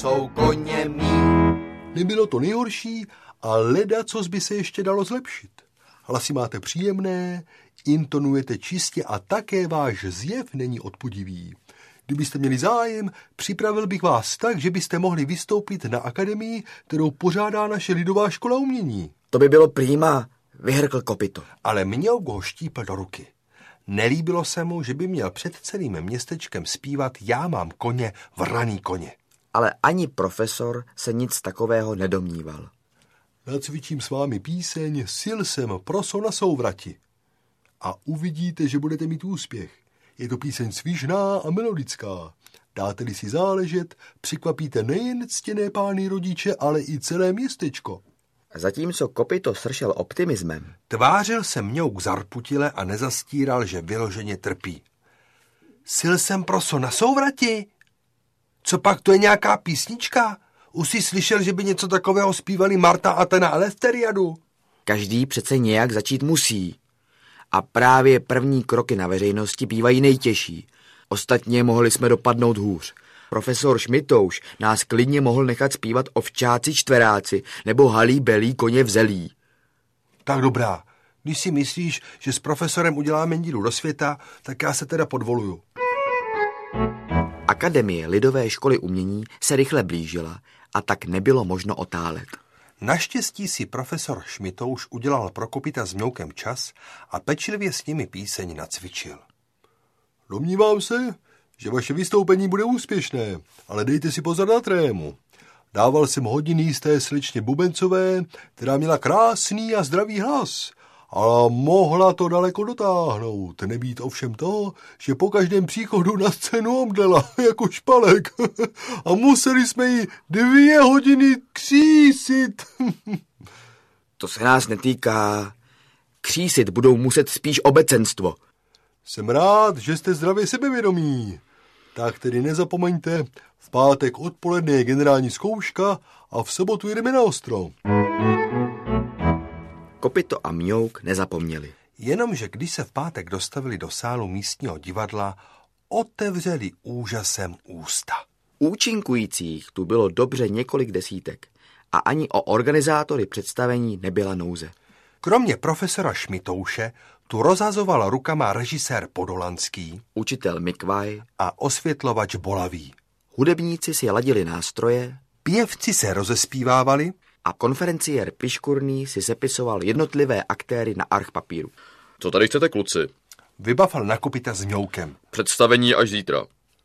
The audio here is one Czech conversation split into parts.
jsou koně mý. Nebylo to nejhorší, a ledacos by se ještě dalo zlepšit. Hlasy máte příjemné, intonujete čistě a také váš zjev není odpudivý. Kdybyste měli zájem, připravil bych vás tak, že byste mohli vystoupit na akademii, kterou pořádá naše lidová škola umění. To by bylo prýma, vyhrkl Kopito. Ale Mňouk ho štípl do ruky. Nelíbilo se mu, že by měl před celým městečkem zpívat Já mám koně, vraný koně. Ale ani profesor se nic takového nedomníval. Nacvičím s vámi píseň Sil jsem proso na souvrati. A uvidíte, že budete mít úspěch. Je to píseň svižná a melodická. Dáte-li si záležet, překvapíte nejen ctěné pány rodiče, ale i celé městečko. Zatímco Kopito sršel optimismem, tvářil se Mňouk zarputile a nezastíral, že vyloženě trpí. Sil jsem proso na souvrati? Co pak, to je nějaká písnička? Už jsi slyšel, že by něco takového zpívali Marta, Athena a Eleftheriadu? Každý přece nějak začít musí. A právě první kroky na veřejnosti bývají nejtěžší. Ostatně mohli jsme dopadnout hůř. Profesor Šmitouš nás klidně mohl nechat zpívat Ovčáci čtveráci nebo Halí belí koně vzelí. Tak dobrá. Když si myslíš, že s profesorem uděláme dílu do světa, tak já se teda podvoluju. Akademie lidové školy umění se rychle blížila a tak nebylo možno otálet. Naštěstí si profesor Šmitouš udělal pro Kopita s Mňoukem čas a pečlivě s nimi píseň nacvičil. Domnívám se, že vaše vystoupení bude úspěšné, ale dejte si pozor na trému. Dával jsem hodiny jisté slečně Bubencové, která měla krásný a zdravý hlas, ale mohla to daleko dotáhnout. Nebýt ovšem toho, že po každém příchodu na scénu omdlela jako špalek a museli jsme ji 2 hodiny křísit. To se nás netýká. Křísit budou muset spíš obecenstvo. Jsem rád, že jste zdravě sebevědomí. Tak tedy nezapomeňte, v pátek odpoledne je generální zkouška a v sobotu jdeme na ostro. Kopito a Mňouk nezapomněli. Jenomže když se v pátek dostavili do sálu místního divadla, otevřeli úžasem ústa. Účinkujících tu bylo dobře několik desítek a ani o organizátory představení nebyla nouze. Kromě profesora Šmitouše tu rozhazoval rukama režisér Podolanský, učitel Mikvaj a osvětlovač Bolavý. Hudebníci si ladili nástroje, pěvci se rozespívávali a konferenciér Piškurný si sepisoval jednotlivé aktéry na arch papíru. Co tady chcete, kluci? Vybavil na Kopita s Mňoukem. Představení až zítra.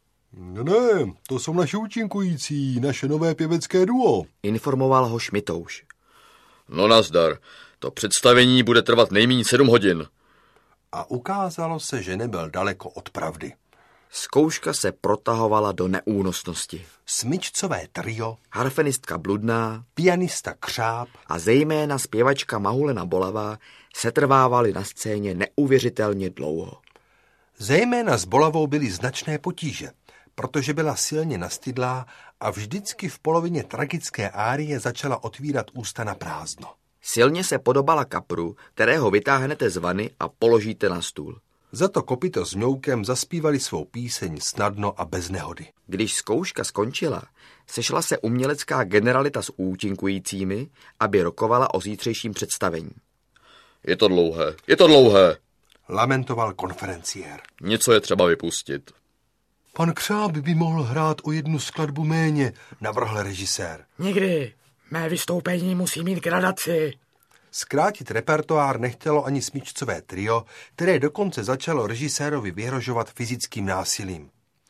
Ne, to jsou naši účinkující, naše nové pěvecké duo. Informoval ho Šmitouš. No nazdar, to představení bude trvat nejméně 7 hodin. A ukázalo se, že nebyl daleko od pravdy. Zkouška se protahovala do neúnosnosti. Smyčcové trio, harfenistka Bludná, pianista Křáp a zejména zpěvačka Mahulena Bolavá setrvávali na scéně neuvěřitelně dlouho. Zejména s Bolavou byly značné potíže, protože byla silně nastydlá a vždycky v polovině tragické árie začala otvírat ústa na prázdno. Silně se podobala kapru, kterého vytáhnete z vany a položíte na stůl. Za to Kopito s Mňoukem zaspívali svou píseň snadno a bez nehody. Když zkouška skončila, sešla se umělecká generalita s účinkujícími, aby rokovala o zítřejším představení. Je to dlouhé, lamentoval konferenciér. Něco je třeba vypustit. Pan Křáp by mohl hrát o 1 skladbu méně, navrhl režisér. Nikdy. Mé vystoupení musí mít gradaci. Zkrátit repertoár nechtělo ani smyčcové trio, které dokonce začalo režisérovi vyhrožovat fyzickým násilím.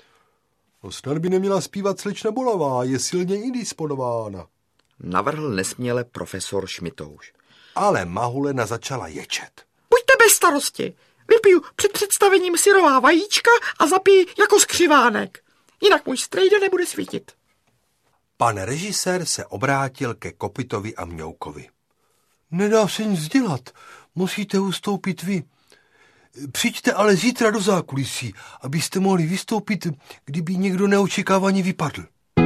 No snad by neměla zpívat slečna Bolavá, je silně indisponována. Navrhl nesměle profesor Šmitouš. Ale Mahulena začala ječet. Buďte bez starosti. Vypiju před představením syrová vajíčka a zapij jako skřivánek. Jinak můj strejda nebude svítit. Pan režisér se obrátil ke Kopitovi a Mňoukovi. Nedá se nic dělat, musíte ustoupit vy. Přijďte ale zítra do zákulisí, abyste mohli vystoupit, kdyby někdo neočekávaně vypadl.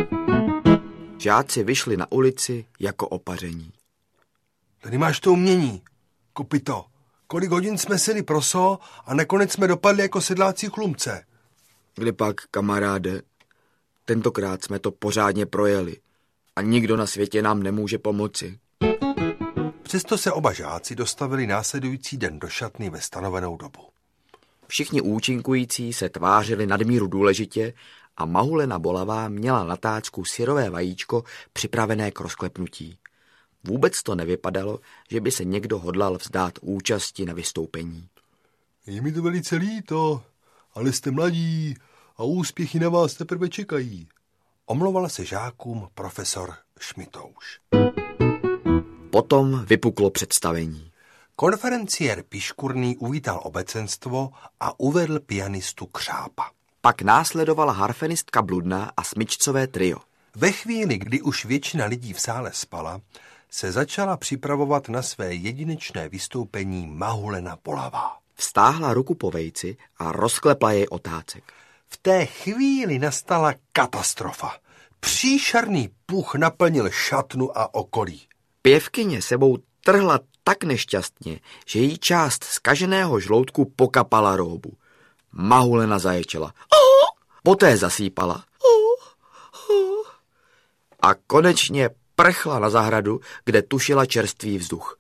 Žáci vyšli na ulici jako opaření. Tady máš to umění, Kopito. Kolik hodin jsme seli proso a nakonec jsme dopadli jako sedláci chlumce. Kdy pak, kamaráde? tentokrát jsme to pořádně projeli a nikdo na světě nám nemůže pomoci. Přesto se oba žáci dostavili následující den do šatny ve stanovenou dobu. Všichni účinkující se tvářili nadmíru důležitě a Mahulena Bolavá měla na tácku syrové vajíčko připravené k rozklepnutí. Vůbec to nevypadalo, že by se někdo hodlal vzdát účasti na vystoupení. Je mi to velice líto, ale jste mladí a úspěchy na vás teprve čekají. Omlouval se žákům profesor Šmitouš. Potom vypuklo představení. Konferenciér Piškurný uvítal obecenstvo a uvedl pianistu Křápa. Pak následovala harfenistka Bludná a smyčcové trio. Ve chvíli, kdy už většina lidí v sále spala, se začala připravovat na své jedinečné vystoupení Mahulena Bolavá. Vstáhla ruku po vejci a rozklepla jej otácek. V té chvíli nastala katastrofa. Příšerný puch naplnil šatnu a okolí. Pěvkyně sebou trhla tak nešťastně, že jí část zkaženého žloutku pokapala róbu. Mahulena zaječela. Poté zasýpala. A konečně prchla na zahradu, kde tušila čerstvý vzduch.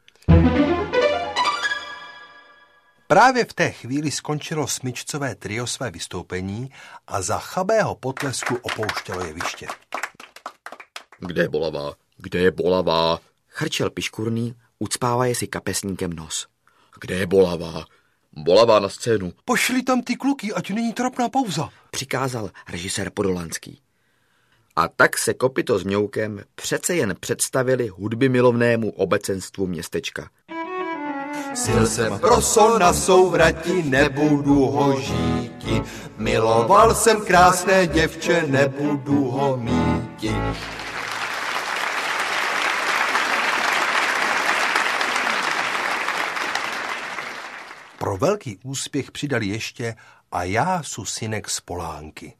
Právě v té chvíli skončilo smyčcové trio své vystoupení a za chabého potlesku opouštělo jeviště. Kde je Bolavá? Kde je Bolavá? Chrčel Piškurný, ucpávaje si kapesníkem nos. Kde je Bolavá? Bolavá na scénu. Pošli tam ty kluky, ať není trapná pauza, přikázal režisér Podolanský. A tak se Kopyto s Mňoukem přece jen představili hudby milovnému obecenstvu městečka. Sil jsem proso na souvrati, nebudu ho žíti. Miloval jsem krásné děvče, nebudu ho míti. Pro velký úspěch přidali ještě A já su synek z Polánky.